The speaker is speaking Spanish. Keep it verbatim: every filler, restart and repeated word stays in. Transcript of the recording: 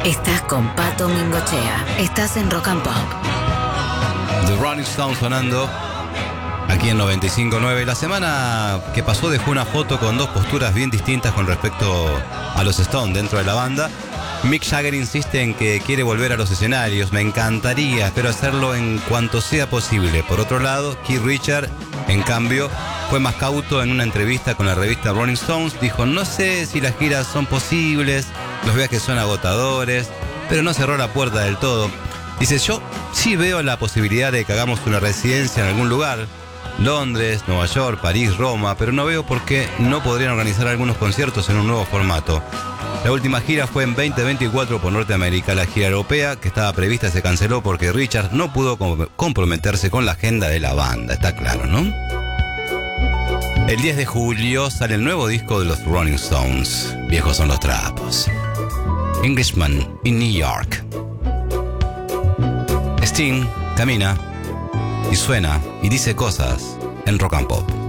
Estás con Pato Mingochea. Estás en Rock and Pop. The Rolling Stones sonando aquí en noventa y cinco punto nueve. La semana que pasó dejó una foto con dos posturas bien distintas con respecto a los Stones dentro de la banda. Mick Jagger insiste en que quiere volver a los escenarios. Me encantaría, espero hacerlo en cuanto sea posible. Por otro lado, Keith Richards, en cambio, fue más cauto en una entrevista con la revista Rolling Stones. Dijo, no sé si las giras son posibles, los viajes son agotadores, pero no cerró la puerta del todo. Dice, yo sí veo la posibilidad de que hagamos una residencia en algún lugar, Londres, Nueva York, París, Roma, pero no veo por qué no podrían organizar algunos conciertos en un nuevo formato. La última gira fue en veinte veinticuatro por Norteamérica. La gira europea que estaba prevista se canceló porque Richard no pudo comprometerse con la agenda de la banda, está claro, ¿no? El diez de julio sale el nuevo disco de los Rolling Stones. Viejos son los trapos. Englishman in New York. Sting camina y suena y dice cosas en Rock and Pop.